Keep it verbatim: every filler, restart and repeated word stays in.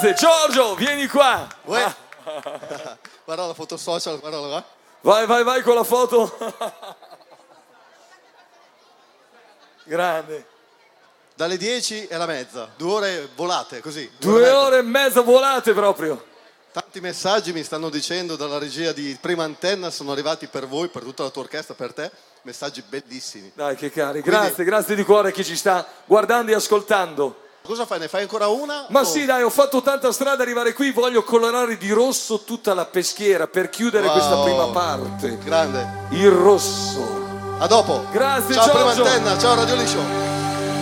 Grazie. Giorgio, vieni qua. Ah. Guarda la foto social, guarda là. Vai, vai, vai con la foto. Grande. Dalle dieci e la mezza, due ore volate così. Due ore e mezza volate proprio. Tanti messaggi mi stanno dicendo dalla regia di Prima Antenna, sono arrivati per voi, per tutta la tua orchestra, per te. Messaggi bellissimi. Dai, che cari. Quindi, grazie, grazie di cuore a chi ci sta guardando e ascoltando. Cosa fai? Ne fai ancora una? Ma o... sì, dai, ho fatto tanta strada arrivare qui, voglio colorare di rosso tutta la peschiera per chiudere wow, questa prima parte. Grande. Il rosso. A dopo. Grazie, ciao Giorgio. Prima Antenna, ciao Radio Liscio.